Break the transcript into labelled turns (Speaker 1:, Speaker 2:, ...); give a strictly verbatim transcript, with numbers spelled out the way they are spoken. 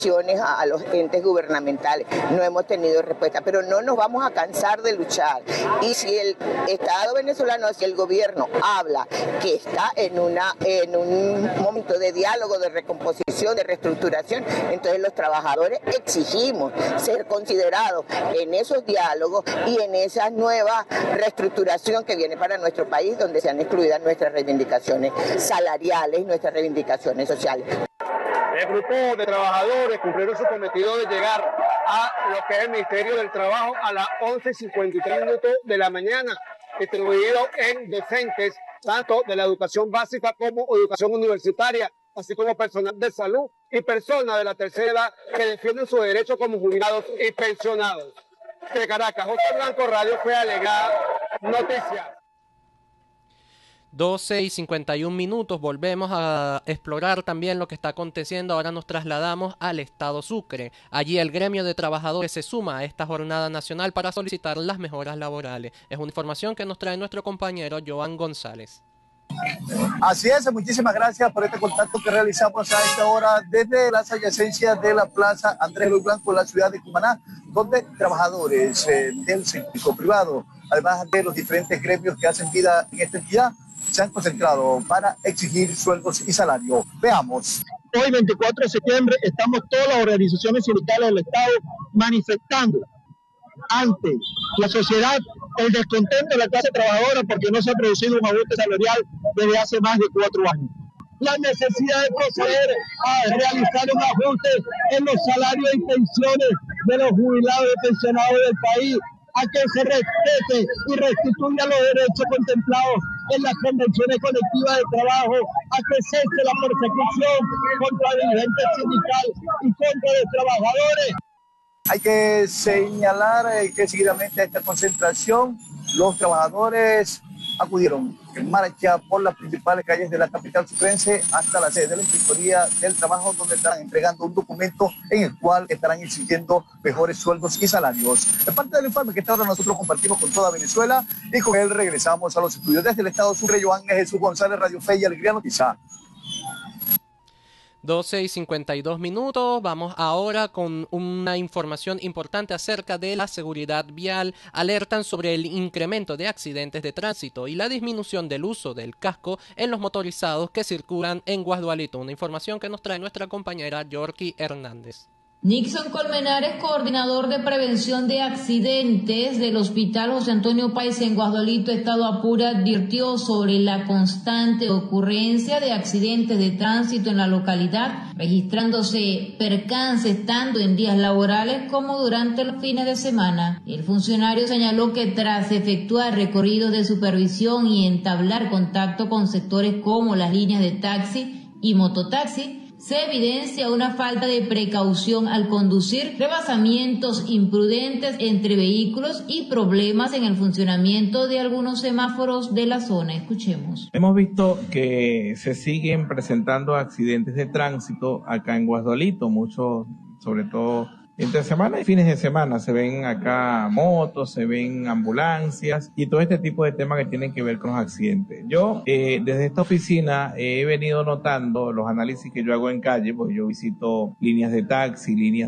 Speaker 1: a, a los entes gubernamentales. No hemos tenido respuesta, pero no nos vamos a cansar de luchar. Y si el Estado venezolano, si el gobierno habla que está en, una, en un momento de diálogo, de recomposición, de reestructuración, entonces los trabajadores exigimos ser considerados en esos diálogos y en esa nueva reestructuración que viene para nuestro país, donde sean excluidas nuestras reivindicaciones salariales y nuestras reivindicaciones sociales.
Speaker 2: El grupo de trabajadores cumplieron su cometido de llegar a lo que es el Ministerio del Trabajo a las once y cincuenta y tres minutos de la mañana, distribuido en docentes, tanto de la educación básica como educación universitaria, así como personal de salud y personas de la tercera edad que defienden sus derechos como jubilados y pensionados. De Caracas, José Blanco, Radio Fe Alegada, Noticias.
Speaker 3: doce y cincuenta y un minutos, volvemos a explorar también lo que está aconteciendo. Ahora nos trasladamos al estado Sucre. Allí el gremio de trabajadores se suma a esta jornada nacional para solicitar las mejoras laborales. Es una información que nos trae nuestro compañero Joan González.
Speaker 4: Así es, muchísimas gracias por este contacto que realizamos a esta hora desde las adyacencias de la Plaza Andrés Luis Blanco en la ciudad de Cumaná, donde trabajadores eh, del sector privado, además de los diferentes gremios que hacen vida en esta entidad, se han concentrado para exigir sueldos y salarios. Veamos.
Speaker 5: Hoy, veinticuatro de septiembre, estamos todas las organizaciones sindicales del Estado manifestando ante la sociedad el descontento de la clase trabajadora porque no se ha producido un ajuste salarial desde hace más de cuatro años. La necesidad de proceder a realizar un ajuste en los salarios y pensiones de los jubilados y pensionados del país, a que se respete y restituya los derechos contemplados en las convenciones colectivas de trabajo, a que cese la persecución contra dirigentes sindicales y contra los trabajadores.
Speaker 4: Hay que señalar eh, que seguidamente a esta concentración los trabajadores acudieron en marcha por las principales calles de la capital sucrense hasta la sede de la Inspectoría del Trabajo, donde estarán entregando un documento en el cual estarán exigiendo mejores sueldos y salarios. Es parte del informe que esta hora nosotros compartimos con toda Venezuela y con él regresamos a los estudios desde el estado Sucre. Joan Jesús González, Radio Fe y Alegría Noticias.
Speaker 3: doce y cincuenta y dos minutos, vamos ahora con una información importante acerca de la seguridad vial. Alertan sobre el incremento de accidentes de tránsito y la disminución del uso del casco en los motorizados que circulan en Guasdualito. Una información que nos trae nuestra compañera Yorky Hernández.
Speaker 6: Nixon Colmenares, coordinador de prevención de accidentes del Hospital José Antonio Páez en Guasdualito, Estado Apure, advirtió sobre la constante ocurrencia de accidentes de tránsito en la localidad, registrándose percances tanto en días laborales como durante los fines de semana. El funcionario señaló que tras efectuar recorridos de supervisión y entablar contacto con sectores como las líneas de taxi y mototaxi, se evidencia una falta de precaución al conducir, rebasamientos imprudentes entre vehículos y problemas en el funcionamiento de algunos semáforos de la zona. Escuchemos.
Speaker 7: Hemos visto que se siguen presentando accidentes de tránsito acá en Guasdualito, muchos, sobre todo entre semana y fines de semana. Se ven acá motos, se ven ambulancias y todo este tipo de temas que tienen que ver con los accidentes. Yo, eh, desde esta oficina, eh, he venido notando los análisis que yo hago en calle, porque yo visito líneas de taxi, líneas